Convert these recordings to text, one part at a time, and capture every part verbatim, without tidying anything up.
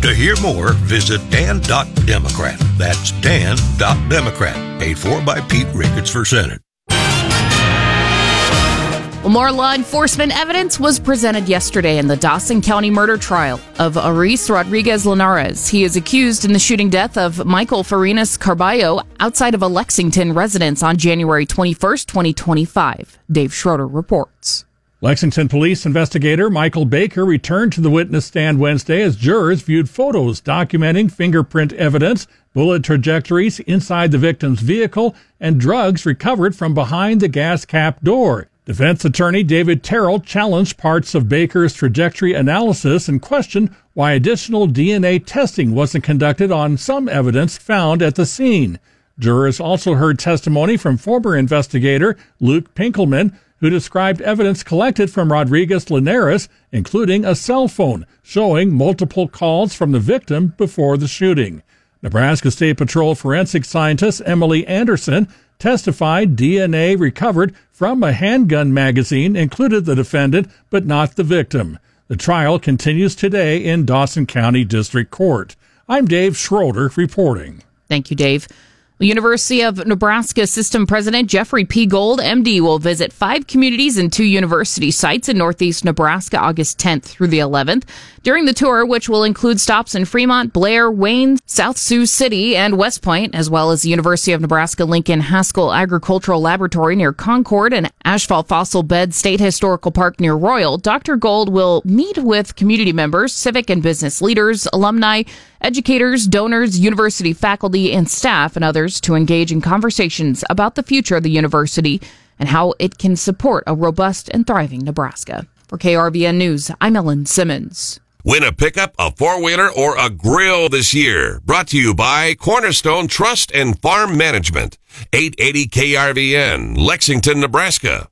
To hear more, visit dan dot democrat. That's dan dot democrat. Paid for by Pete Ricketts for Senate. Well, more law enforcement evidence was presented yesterday in the Dawson County murder trial of Aris Rodriguez Linares. He is accused in the shooting death of Michael Farinas Carballo outside of a Lexington residence on January twenty-first, twenty twenty-five. Dave Schroeder reports. Lexington police investigator Michael Baker returned to the witness stand Wednesday as jurors viewed photos documenting fingerprint evidence, bullet trajectories inside the victim's vehicle, and drugs recovered from behind the gas cap door. Defense attorney David Terrell challenged parts of Baker's trajectory analysis and questioned why additional D N A testing wasn't conducted on some evidence found at the scene. Jurors also heard testimony from former investigator Luke Pinkelman, who described evidence collected from Rodriguez Linares, including a cell phone showing multiple calls from the victim before the shooting. Nebraska State Patrol forensic scientist Emily Anderson testified D N A recovered from a handgun magazine included the defendant, but not the victim. The trial continues today in Dawson County District Court. I'm Dave Schroeder reporting. Thank you, Dave. The University of Nebraska System President Jeffrey P. Gold, M D, will visit five communities and two university sites in northeast Nebraska August tenth through the eleventh. During the tour, which will include stops in Fremont, Blair, Wayne, South Sioux City, and West Point, as well as the University of Nebraska-Lincoln Haskell Agricultural Laboratory near Concord and Ashfall Fossil Bed State Historical Park near Royal, Doctor Gold will meet with community members, civic and business leaders, alumni, educators, donors, university faculty and staff, and others to engage in conversations about the future of the university and how it can support a robust and thriving Nebraska. For K R V N News, I'm Ellen Simmons. Win a pickup, a four-wheeler, or a grill this year. Brought to you by Cornerstone Trust and Farm Management. eight eighty K R V N, Lexington, Nebraska.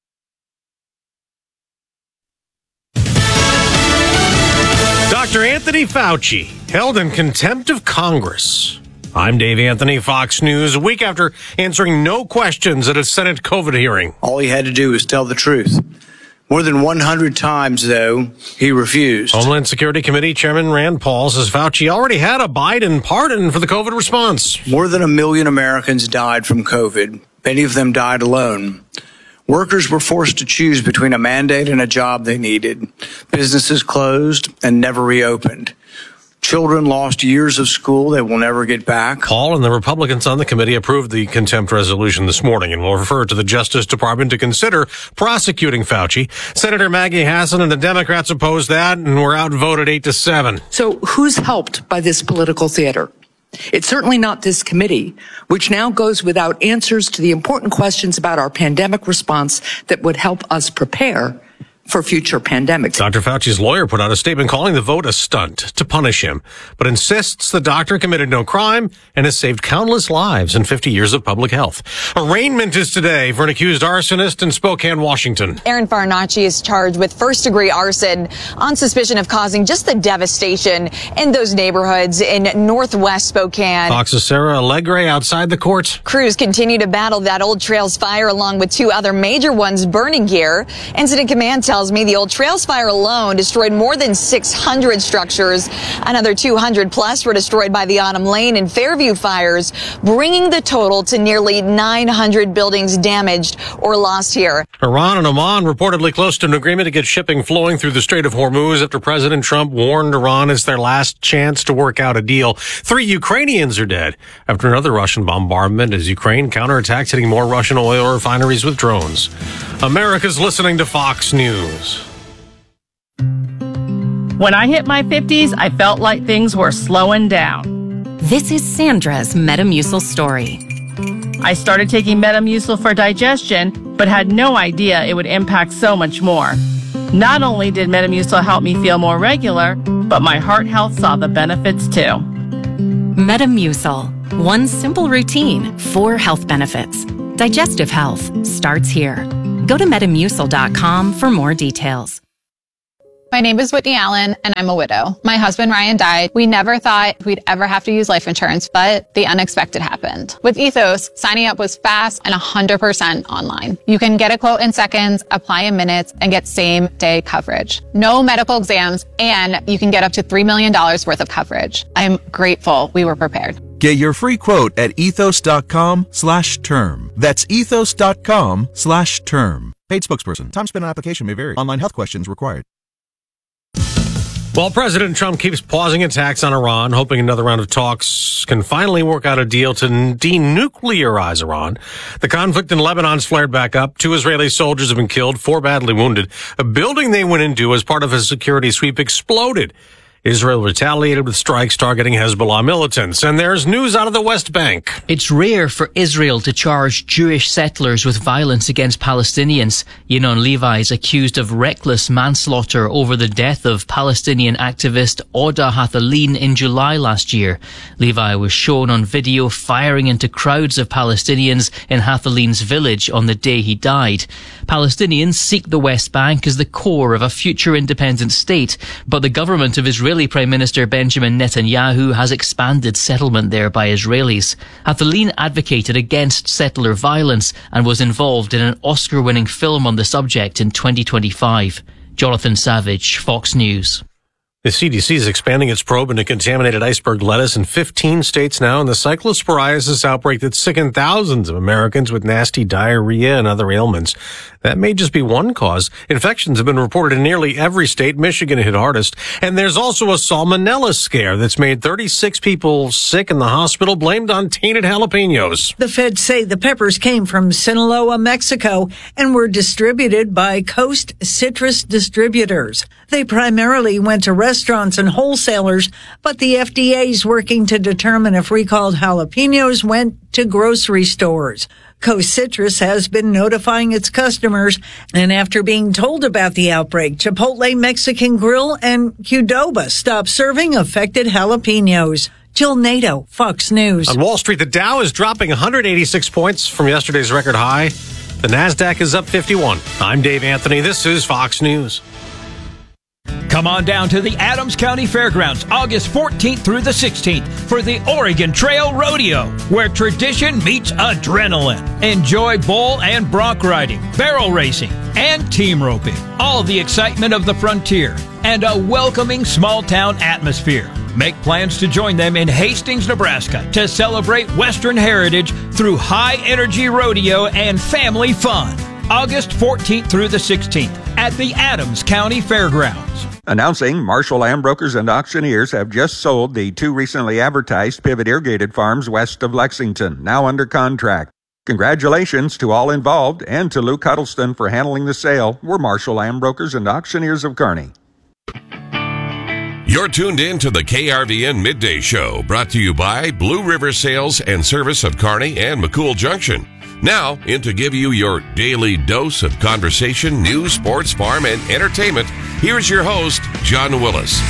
Doctor Anthony Fauci held in contempt of Congress. I'm Dave Anthony, Fox News. A week after answering no questions at a Senate COVID hearing. All he had to do was tell the truth. More than one hundred times, though, he refused. Homeland Security Committee Chairman Rand Paul says Fauci already had a Biden pardon for the COVID response. More than a million Americans died from COVID. Many of them died alone. Workers were forced to choose between a mandate and a job they needed. Businesses closed and never reopened. Children lost years of school they will never get back. Paul and the Republicans on the committee approved the contempt resolution this morning and will refer to the Justice Department to consider prosecuting Fauci. Senator Maggie Hassan and the Democrats opposed that and were outvoted eight to seven. So who's helped by this political theater? It's certainly not this committee, which now goes without answers to the important questions about our pandemic response that would help us prepare for future pandemics. Doctor Fauci's lawyer put out a statement calling the vote a stunt to punish him, but insists the doctor committed no crime and has saved countless lives in fifty years of public health. Arraignment is today for an accused arsonist in Spokane, Washington. Aaron Farinacci is charged with first-degree arson on suspicion of causing just the devastation in those neighborhoods in northwest Spokane. Fox's Sarah Allegre outside the court. Crews continue to battle that Old Trails fire along with two other major ones burning here. Incident Command tells me the Old Trails fire alone destroyed more than six hundred structures. Another two hundred plus were destroyed by the Autumn Lane and Fairview fires, bringing the total to nearly nine hundred buildings damaged or lost here. Iran and Oman reportedly close to an agreement to get shipping flowing through the Strait of Hormuz after President Trump warned Iran it's their last chance to work out a deal. Three Ukrainians are dead after another Russian bombardment as Ukraine counterattacks, hitting more Russian oil refineries with drones. America's listening to Fox News. When I hit my fifties, I felt like things were slowing down. This is Sandra's Metamucil story. I started taking Metamucil for digestion, but had no idea it would impact so much more. Not only did Metamucil help me feel more regular, but my heart health saw the benefits too. Metamucil. One simple routine, four health benefits. Digestive health starts here. Go to Metamucil dot com for more details. My name is Whitney Allen, and I'm a widow. My husband, Ryan, died. We never thought we'd ever have to use life insurance, but the unexpected happened. With Ethos, signing up was fast and one hundred percent online. You can get a quote in seconds, apply in minutes, and get same-day coverage. No medical exams, and you can get up to three million dollars worth of coverage. I'm grateful we were prepared. Get your free quote at ethos.com slash term. That's ethos.com slash term. Paid spokesperson. Time spent on application may vary. Online health questions required. While President Trump keeps pausing attacks on Iran, hoping another round of talks can finally work out a deal to denuclearize Iran, the conflict in Lebanon's flared back up. Two Israeli soldiers have been killed, four badly wounded. A building they went into as part of a security sweep exploded. Israel retaliated with strikes targeting Hezbollah militants. And there's news out of the West Bank. It's rare for Israel to charge Jewish settlers with violence against Palestinians. Yinon Levi is accused of reckless manslaughter over the death of Palestinian activist Oda Hathaleen in July last year. Levi was shown on video firing into crowds of Palestinians in Hathaleen's village on the day he died. Palestinians seek the West Bank as the core of a future independent state, but the government of Israel Israeli Prime Minister Benjamin Netanyahu has expanded settlement there by Israelis. Hathaleen advocated against settler violence and was involved in an Oscar-winning film on the subject in twenty twenty-five. Jonathan Savage, Fox News. The C D C is expanding its probe into contaminated iceberg lettuce in fifteen states now, and the cyclosporiasis outbreak that sickened thousands of Americans with nasty diarrhea and other ailments. That may just be one cause. Infections have been reported in nearly every state. Michigan hit hardest. And there's also a salmonella scare that's made thirty-six people sick in the hospital, blamed on tainted jalapenos. The feds say the peppers came from Sinaloa, Mexico, and were distributed by Coast Citrus Distributors. They primarily went to restaurants and wholesalers, but the F D A is working to determine if recalled jalapenos went to grocery stores. Coast Citrus has been notifying its customers, and after being told about the outbreak, Chipotle Mexican Grill and Qdoba stopped serving affected jalapenos. Jill Nato, Fox News. On Wall Street, the Dow is dropping one hundred eighty-six points from yesterday's record high. The Nasdaq is up fifty-one. I'm Dave Anthony. This is Fox News. Come on down to the Adams County Fairgrounds August fourteenth through the sixteenth for the Oregon Trail Rodeo, where tradition meets adrenaline. Enjoy bull and bronc riding, barrel racing, and team roping. All the excitement of the frontier and a welcoming small-town atmosphere. Make plans to join them in Hastings, Nebraska to celebrate Western heritage through high-energy rodeo and family fun. August fourteenth through the sixteenth at the Adams County Fairgrounds. Announcing Marshall Land Brokers and Auctioneers have just sold the two recently advertised pivot irrigated farms west of Lexington, now under contract. Congratulations to all involved and to Luke Huddleston for handling the sale. We're Marshall Land Brokers and Auctioneers of Kearney. You're tuned in to the K R V N Midday Show, brought to you by Blue River Sales and Service of Kearney and McCool Junction. Now, in to give you your daily dose of conversation, news, sports, farm, and entertainment, here's your host, John Willis.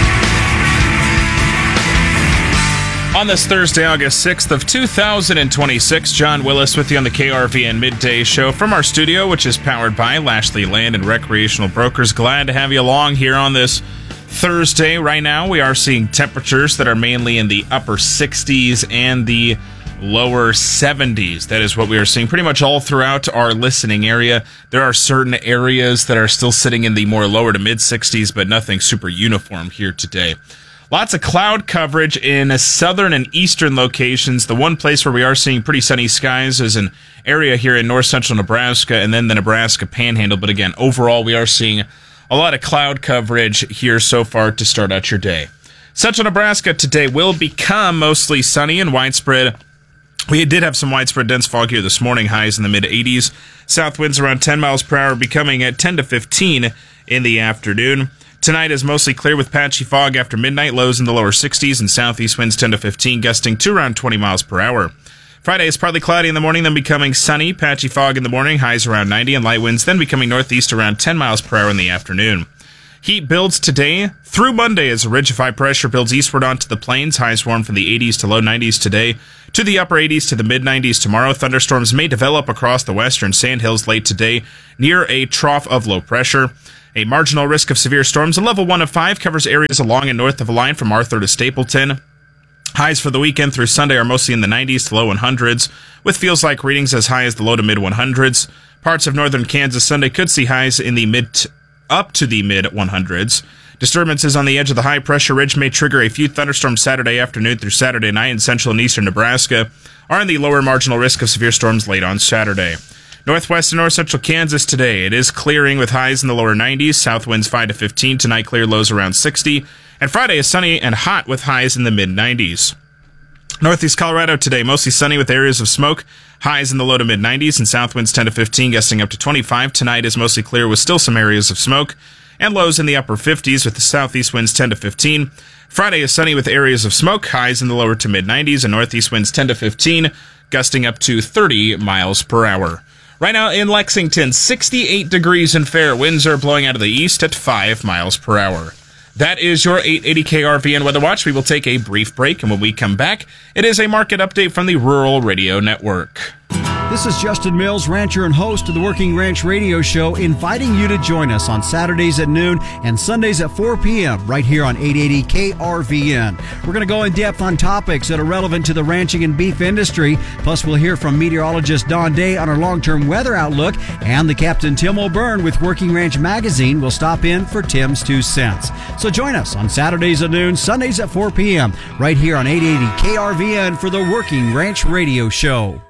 On this Thursday, August sixth of two thousand twenty-six, John Willis with you on the K R V N Midday Show from our studio, which is powered by Lashley Land and Recreational Brokers. Glad to have you along here on this Thursday. Right now, we are seeing temperatures that are mainly in the upper sixties and the lower seventies. That is what we are seeing pretty much all throughout our listening area. There are certain areas that are still sitting in the more lower to mid sixties, but nothing super uniform here today. Lots of cloud coverage in southern and eastern locations. The one place where we are seeing pretty sunny skies is an area here in north central Nebraska and then the Nebraska Panhandle. But again, overall, we are seeing a lot of cloud coverage here so far to start out your day. Central Nebraska today will become mostly sunny and widespread. We did have some widespread dense fog here this morning, highs in the mid eighties. South winds around ten miles per hour, becoming at ten to fifteen in the afternoon. Tonight is mostly clear with patchy fog after midnight, lows in the lower sixties, and southeast winds ten to fifteen, gusting to around twenty miles per hour. Friday is partly cloudy in the morning, then becoming sunny, patchy fog in the morning, highs around ninety, and light winds then becoming northeast around ten miles per hour in the afternoon. Heat builds today through Monday as a ridge of high pressure builds eastward onto the plains. Highs warm from the eighties to low nineties today, to the upper eighties to the mid nineties tomorrow. Thunderstorms may develop across the western Sandhills late today near a trough of low pressure. A marginal risk of severe storms, a level one of five, covers areas along and north of the line from Arthur to Stapleton. Highs for the weekend through Sunday are mostly in the nineties to low hundreds, with feels like readings as high as the low to mid hundreds. Parts of northern Kansas Sunday could see highs in the mid t- up to the mid hundreds. Disturbances on the edge of the high-pressure ridge may trigger a few thunderstorms Saturday afternoon through Saturday night in central and eastern Nebraska, are in the lower marginal risk of severe storms late on Saturday. Northwest and north central Kansas today. It is clearing with highs in the lower nineties, south winds five to fifteen, tonight clear, lows around sixty, and Friday is sunny and hot with highs in the mid nineties. Northeast Colorado today, mostly sunny with areas of smoke, highs in the low to mid nineties, and south winds ten to fifteen, gusting up to twenty-five. Tonight is mostly clear with still some areas of smoke, and lows in the upper fifties with the southeast winds ten to fifteen. Friday is sunny with areas of smoke, highs in the lower to mid nineties, and northeast winds ten to fifteen, gusting up to thirty miles per hour. Right now in Lexington, sixty-eight degrees and fair. Winds are blowing out of the east at five miles per hour. That is your eight eighty K R V N Weather Watch. We will take a brief break, and when we come back, it is a market update from the Rural Radio Network. This is Justin Mills, rancher and host of the Working Ranch Radio Show, inviting you to join us on Saturdays at noon and Sundays at four p.m. right here on eight eighty K R V N. We're going to go in depth on topics that are relevant to the ranching and beef industry. Plus, we'll hear from meteorologist Don Day on our long-term weather outlook, and the Captain Tim O'Byrne with Working Ranch Magazine will stop in for Tim's Two Cents. So join us on Saturdays at noon, Sundays at four p.m. right here on eight eighty K R V N for the Working Ranch Radio Show.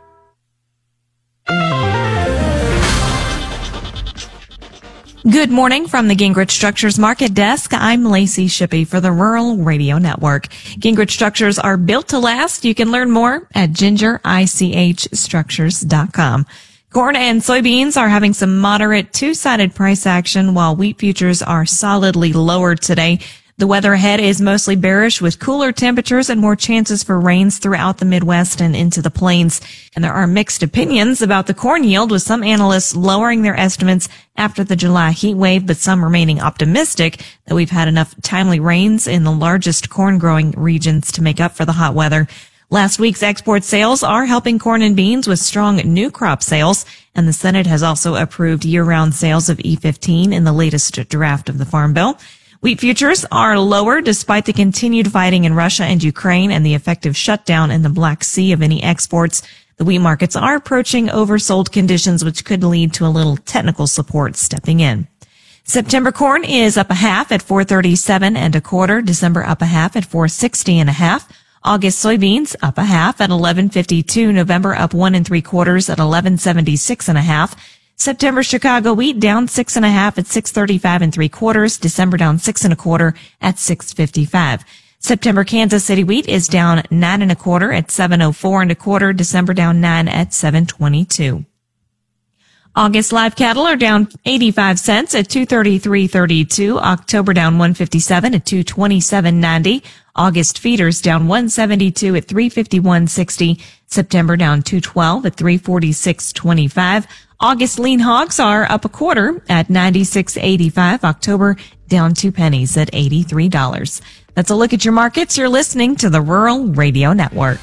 Good morning from the Gingrich Structures Market Desk. I'm Lacey Shippey for the Rural Radio Network. Gingrich Structures are built to last. You can learn more at ginger ich structures dot com. Corn and soybeans are having some moderate two-sided price action, while wheat futures are solidly lower today. The weather ahead is mostly bearish with cooler temperatures and more chances for rains throughout the Midwest and into the plains. And there are mixed opinions about the corn yield, with some analysts lowering their estimates after the July heat wave, but some remaining optimistic that we've had enough timely rains in the largest corn growing regions to make up for the hot weather. Last week's export sales are helping corn and beans with strong new crop sales, and the Senate has also approved year-round sales of E fifteen in the latest draft of the Farm Bill. Wheat futures are lower despite the continued fighting in Russia and Ukraine and the effective shutdown in the Black Sea of any exports. The wheat markets are approaching oversold conditions, which could lead to a little technical support stepping in. September corn is up a half at four thirty-seven and a quarter. December up a half at four sixty and a half. August soybeans up a half at eleven fifty-two. November up one and three quarters at eleven seventy-six and a half. September Chicago wheat down six and a half at six thirty-five and three quarters. December down six and a quarter at six fifty-five. September Kansas City wheat is down nine and a quarter at seven oh four and a quarter. December down nine at seven twenty-two. August live cattle are down eighty-five cents at two thirty-three thirty-two. October down one fifty-seven at two twenty-seven ninety. August feeders down one seventy-two at three fifty-one sixty. September down two twelve at three forty-six twenty-five. August lean hogs are up a quarter at ninety-six eighty-five. October down two pennies at eighty-three dollars. That's a look at your markets. You're listening to the Rural Radio Network.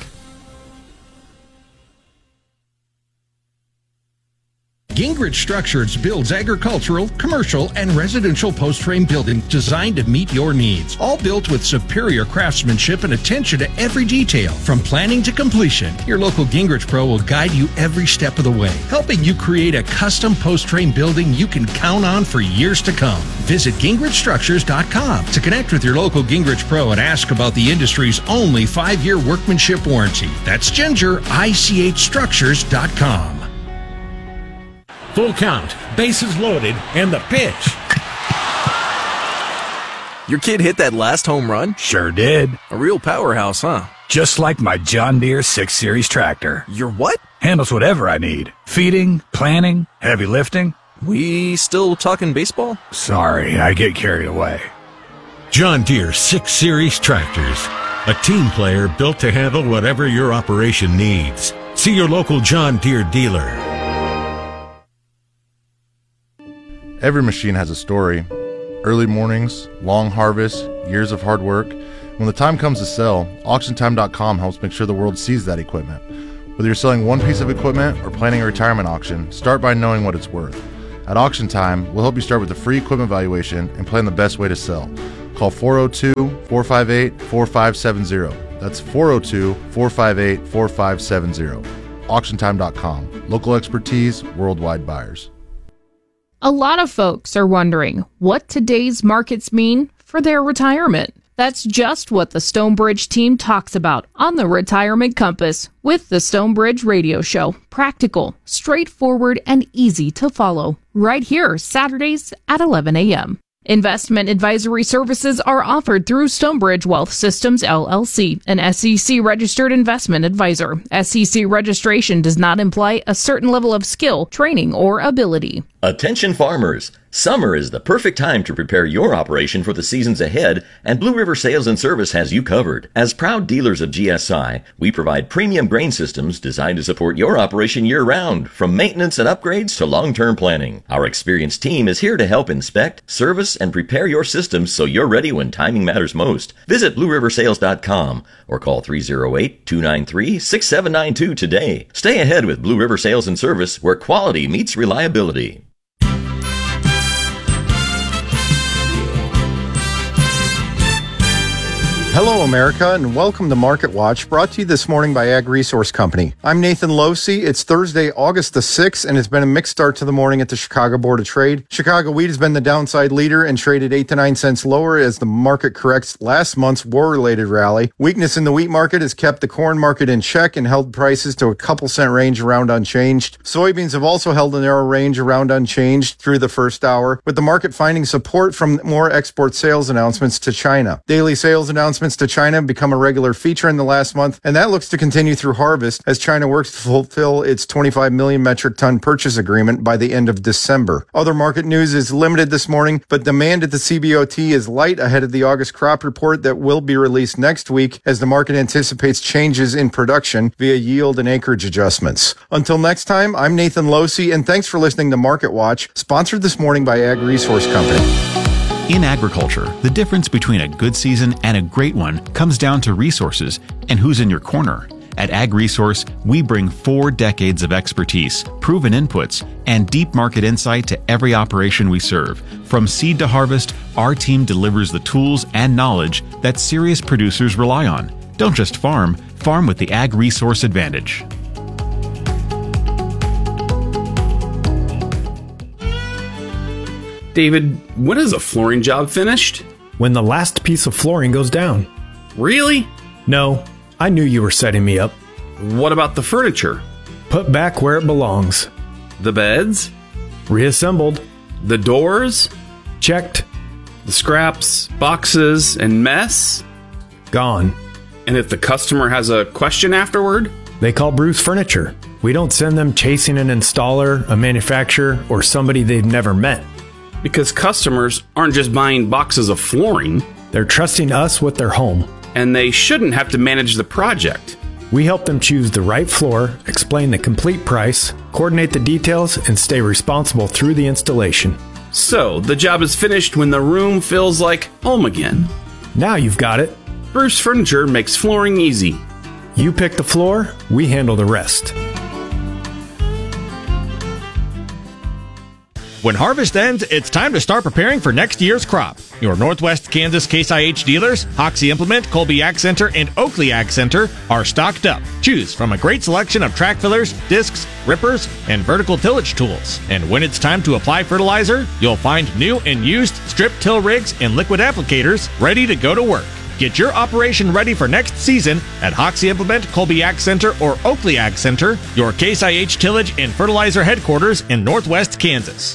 Gingrich Structures builds agricultural, commercial, and residential post-frame buildings designed to meet your needs. All built with superior craftsmanship and attention to every detail. From planning to completion, your local Gingrich Pro will guide you every step of the way, helping you create a custom post-frame building you can count on for years to come. Visit gingrich structures dot com to connect with your local Gingrich Pro and ask about the industry's only five-year workmanship warranty. That's ginger ich structures dot com. Full count, bases loaded, and the pitch. Your kid hit that last home run? Sure did. A real powerhouse, huh? Just like my John Deere six series tractor. Your what? Handles whatever I need. Feeding, planting, heavy lifting. We still talking baseball? Sorry, I get carried away. John Deere six series tractors. A team player built to handle whatever your operation needs. See your local John Deere dealer. Every machine has a story. Early mornings, long harvests, years of hard work. When the time comes to sell, auction time dot com helps make sure the world sees that equipment. Whether you're selling one piece of equipment or planning a retirement auction, start by knowing what it's worth. At Auction Time, we'll help you start with a free equipment valuation and plan the best way to sell. Call four oh two, four five eight, four five seven zero. That's four oh two, four five eight, four five seven zero. auction time dot com. Local expertise, worldwide buyers. A lot of folks are wondering what today's markets mean for their retirement. That's just what the Stonebridge team talks about on the Retirement Compass with the Stonebridge Radio Show. Practical, straightforward, and easy to follow. Right here, Saturdays at eleven a.m. Investment advisory services are offered through Stonebridge Wealth Systems, L L C, an S E C-registered investment advisor. S E C registration does not imply a certain level of skill, training, or ability. Attention farmers! Summer is the perfect time to prepare your operation for the seasons ahead, and Blue River Sales and Service has you covered. As proud dealers of G S I, we provide premium grain systems designed to support your operation year-round, from maintenance and upgrades to long-term planning. Our experienced team is here to help inspect, service, and prepare your systems so you're ready when timing matters most. Visit blue river sales dot com or call three oh eight, two nine three, six seven nine two today. Stay ahead with Blue River Sales and Service, where quality meets reliability. Hello, America, and welcome to Market Watch, brought to you this morning by Ag Resource Company. I'm Nathan Losey. It's Thursday, August the sixth, and it's been a mixed start to the morning at the Chicago Board of Trade. Chicago wheat has been the downside leader and traded eight to nine cents lower as the market corrects last month's war-related rally. Weakness in the wheat market has kept the corn market in check and held prices to a couple cent range around unchanged. Soybeans have also held a narrow range around unchanged through the first hour, with the market finding support from more export sales announcements to China. Daily sales announcements to China become a regular feature in the last month, and that looks to continue through harvest as China works to fulfill its twenty-five million metric ton purchase agreement by the end of December. Other market news is limited this morning, but demand at the C B O T is light ahead of the August crop report that will be released next week as the market anticipates changes in production via yield and acreage adjustments. Until next time, I'm Nathan Losey, and thanks for listening to Market Watch, sponsored this morning by Ag Resource Company. In agriculture, the difference between a good season and a great one comes down to resources and who's in your corner. At Ag Resource, we bring four decades of expertise, proven inputs, and deep market insight to every operation we serve. From seed to harvest, our team delivers the tools and knowledge that serious producers rely on. Don't just farm, farm with the Ag Resource advantage. David, when is a flooring job finished? When the last piece of flooring goes down. Really? No, I knew you were setting me up. What about the furniture? Put back where it belongs. The beds? Reassembled. The doors? Checked. The scraps, boxes, and mess? Gone. And if the customer has a question afterward? They call Bruce Furniture. We don't send them chasing an installer, a manufacturer, or somebody they've never met. Because customers aren't just buying boxes of flooring. They're trusting us with their home. And they shouldn't have to manage the project. We help them choose the right floor, explain the complete price, coordinate the details, and stay responsible through the installation. So, the job is finished when the room feels like home again. Now you've got it. Bruce Furniture makes flooring easy. You pick the floor, we handle the rest. When harvest ends, it's time to start preparing for next year's crop. Your Northwest Kansas Case I H dealers, Hoxie Implement, Colby Ag Center, and Oakley Ag Center are stocked up. Choose from a great selection of track fillers, discs, rippers, and vertical tillage tools. And when it's time to apply fertilizer, you'll find new and used strip till rigs and liquid applicators ready to go to work. Get your operation ready for next season at Hoxie Implement, Colby Ag Center, or Oakley Ag Center, your Case I H tillage and fertilizer headquarters in Northwest Kansas.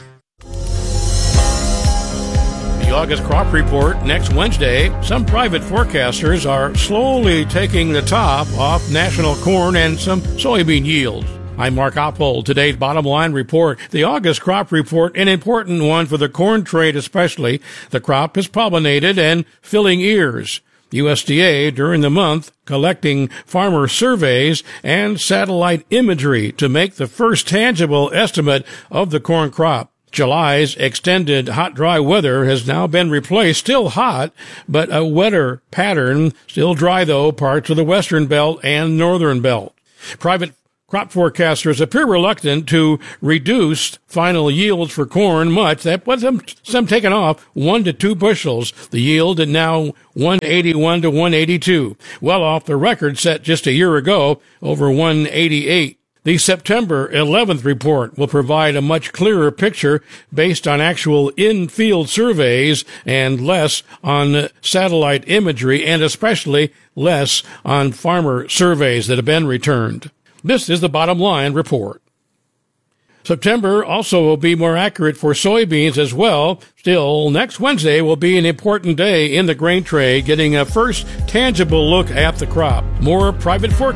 August crop report next Wednesday. Some private forecasters are slowly taking the top off national corn and some soybean yields. I'm Mark Oppold. Today's bottom line report. The August crop report, an important one for the corn trade especially. The crop is pollinated and filling ears. U S D A during the month collecting farmer surveys and satellite imagery to make the first tangible estimate of the corn crop. July's extended hot, dry weather has now been replaced. Still hot, but a wetter pattern. Still dry, though, parts of the western belt and northern belt. Private Crop forecasters appear reluctant to reduce final yields for corn much. That was them, some taking off one to two bushels. The yield is now one eighty-one to one eighty-two, well off the record set just a year ago, over one eighty-eight. The September eleventh report will provide a much clearer picture based on actual in-field surveys and less on satellite imagery, and especially less on farmer surveys that have been returned. This is the Bottom Line Report. September also will be more accurate for soybeans as well. Still, next Wednesday will be an important day in the grain trade, getting a first tangible look at the crop. More private forecasts